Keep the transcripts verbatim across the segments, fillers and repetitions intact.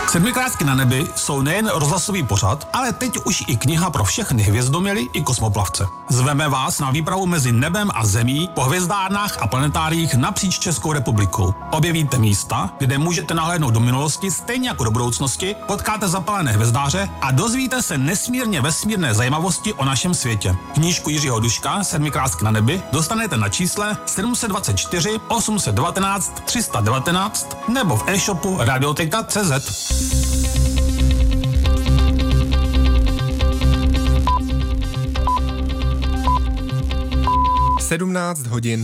Sedmikrátky na nebi jsou nejen rozhlasový pořad, ale teď už i kniha pro všechny hvězdoměly i kosmoplavce. Zveme vás na výpravu mezi nebem a zemí po hvězdárnách a planetáriích napříč Českou republikou. Objevíte místa, kde můžete nahlédnout do minulosti stejně jako do budoucnosti, potkáte zapalené hvězdáře a dozvíte se nesmírně vesmírné zajímavosti o našem světě. Knížku Jiřího Duška Sedmikrátky na nebi dostanete na čísle sedm set dvacet čtyři osm set devatenáct tři sta devatenáct nebo v e-shopu radioteka tečka cé zet. sedmnáct hodin.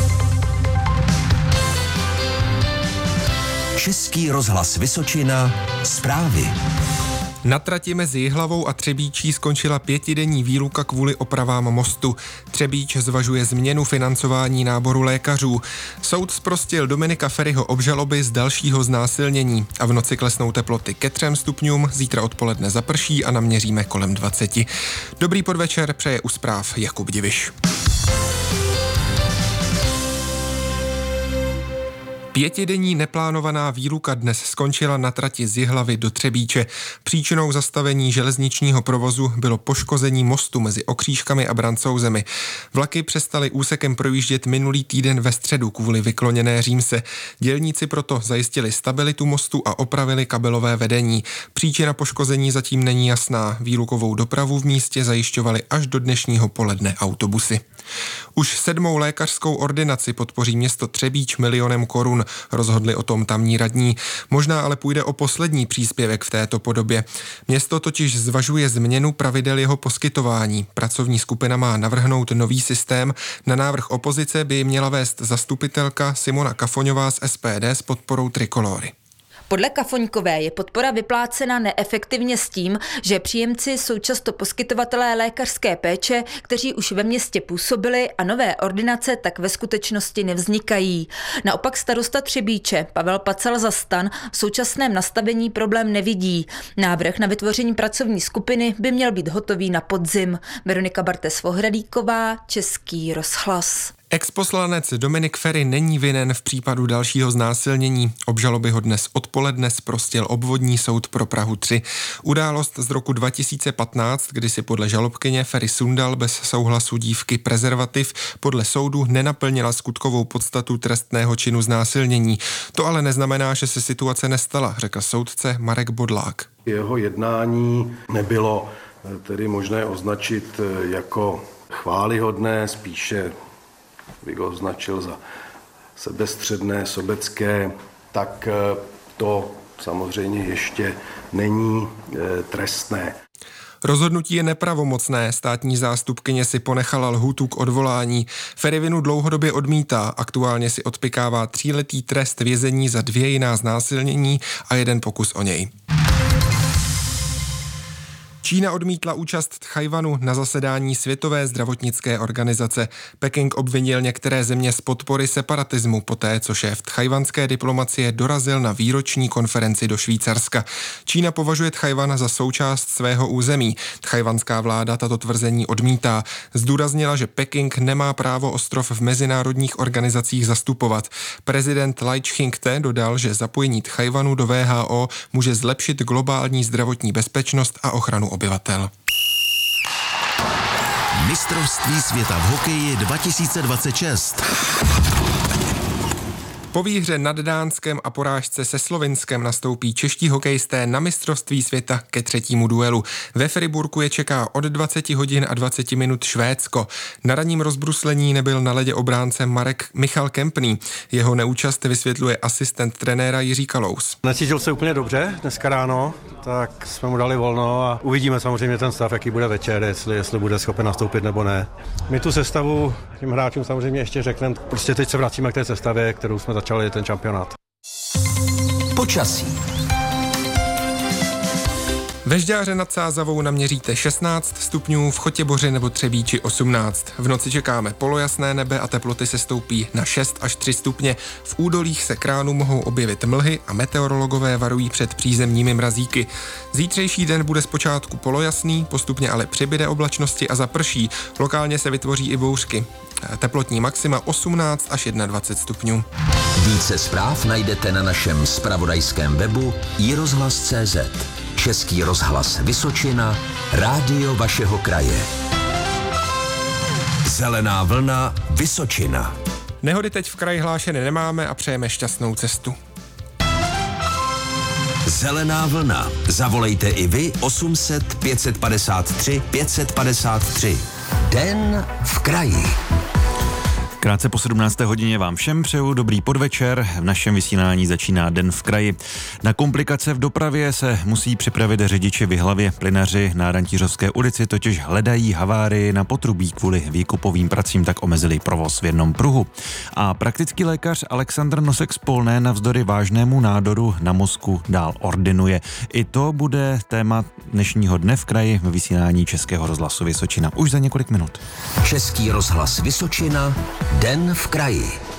Český rozhlas Vysočina, zprávy. Na trati mezi Jihlavou a Třebíčí skončila pětidenní výluka kvůli opravám mostu. Třebíč zvažuje změnu financování náboru lékařů. Soud zprostil Dominika Feriho obžaloby z dalšího znásilnění a v noci klesnou teploty ke třem stupňům, zítra odpoledne zaprší a naměříme kolem dvaceti. Dobrý podvečer, přeje u zpráv Jakub Diviš. Pětidenní neplánovaná výluka dnes skončila na trati z Jihlavy do Třebíče. Příčinou zastavení železničního provozu bylo poškození mostu mezi Okřížkami a Brancouzemi. Vlaky přestaly úsekem projíždět minulý týden ve středu kvůli vykloněné římse. Dělníci proto zajistili stabilitu mostu a opravili kabelové vedení. Příčina poškození zatím není jasná. Výlukovou dopravu v místě zajišťovaly až do dnešního poledne autobusy. Už sedmou lékařskou ordinaci podpoří město Třebíč milionem korun. Rozhodli o tom tamní radní. Možná ale půjde o poslední příspěvek v této podobě. Město totiž zvažuje změnu pravidel jeho poskytování. Pracovní skupina má navrhnout nový systém. Na návrh opozice by ji měla vést zastupitelka Simona Kafoňová z es pé dé s podporou Trikolory. Podle Kafoňkové je podpora vyplácena neefektivně s tím, že příjemci jsou často poskytovatelé lékařské péče, kteří už ve městě působili a nové ordinace tak ve skutečnosti nevznikají. Naopak starosta Třebíče Pavel Pacal za STAN v současném nastavení problém nevidí. Návrh na vytvoření pracovní skupiny by měl být hotový na podzim. Veronika Bartes-Vohradíková, Český rozhlas. Exposlanec Dominik Feri není vinen v případu dalšího znásilnění. Obžaloby ho dnes odpoledne zprostil obvodní soud pro Prahu tři. Událost z roku dva tisíce patnáct, kdy si podle žalobkyně Feri sundal bez souhlasu dívky prezervativ, podle soudu nenaplnila skutkovou podstatu trestného činu znásilnění. To ale neznamená, že se situace nestala, řekl soudce Marek Bodlák. Jeho jednání nebylo tedy možné označit jako chvályhodné, spíše bych ho označil za sebestředné, sobecké, tak to samozřejmě ještě není trestné. Rozhodnutí je nepravomocné, státní zástupkyně si ponechala lhůtu k odvolání. Feri vinu dlouhodobě odmítá, aktuálně si odpykává tříletý trest vězení za dvě jiná znásilnění a jeden pokus o něj. Čína odmítla účast Tchajwanu na zasedání Světové zdravotnické organizace. Peking obvinil některé země z podpory separatismu poté, co šéf tchajwanské diplomacie dorazil na výroční konferenci do Švýcarska. Čína považuje Tchajwan za součást svého území. Tchajwanská vláda tato tvrzení odmítá. Zdůraznila, že Peking nemá právo ostrov v mezinárodních organizacích zastupovat. Prezident Lai Ching-te dodal, že zapojení Tchajwanu do vé há ó může zlepšit globální zdravotní bezpečnost a ochranu obyvatel. Mistrovství světa v hokeji dva tisíce dvacet šest. Po výhře nad Dánskem a porážce se Slovinskem nastoupí čeští hokejisté na mistrovství světa ke třetímu duelu. Ve Friburku je čeká od dvacet hodin a dvacet minut Švédsko. Na ranním rozbruslení nebyl na ledě obránce Marek Michal Kempný. Jeho neúčast vysvětluje asistent trenéra Jiří Kalous. Necítil se úplně dobře dneska ráno, tak jsme mu dali volno a uvidíme samozřejmě ten stav, jaký bude večer, jestli, jestli bude schopen nastoupit nebo ne. My tu sestavu těm hráčům samozřejmě ještě řekneme, prostě teď se vracíme k té sestavě, kterou jsme začali ten šampionát. Počasí. Ve Žďáře nad Sázavou naměříte šestnáct stupňů, v Chotěboři nebo Třebíči osmnáct. V noci čekáme polojasné nebe a teploty se stoupí na šest až tři stupně. V údolích se kránů mohou objevit mlhy a meteorologové varují před přízemními mrazíky. Zítřejší den bude zpočátku polojasný, postupně ale přibyde oblačnosti a zaprší. Lokálně se vytvoří i bouřky. Teplotní maxima osmnáct až dvacet jedna stupňů. Více zpráv najdete na našem zpravodajském webu i rozhlas tečka cé zet. Český rozhlas Vysočina, rádio vašeho kraje. Zelená vlna Vysočina. Nehody teď v kraji hlášeny nemáme a přejeme šťastnou cestu. Zelená vlna. Zavolejte i vy osm set pět padesát tři pět padesát tři. Den v kraji. Krátce po sedmnácté hodině vám všem přeju dobrý podvečer. V našem vysílání začíná Den v kraji. Na komplikace v dopravě se musí připravit řidiči v Jihlavě. Plynaři na Rantířovské ulici totiž hledají havárii na potrubí, kvůli výkupovým pracím tak omezili provoz v jednom pruhu. A praktický lékař Alexandr Nosek z Polné navzdory vážnému nádoru na mozku dál ordinuje. I to bude téma dnešního Dne v kraji ve vysílání Českého rozhlasu Vysočina už za několik minut. Český rozhlas Vysočina, Den v kraji.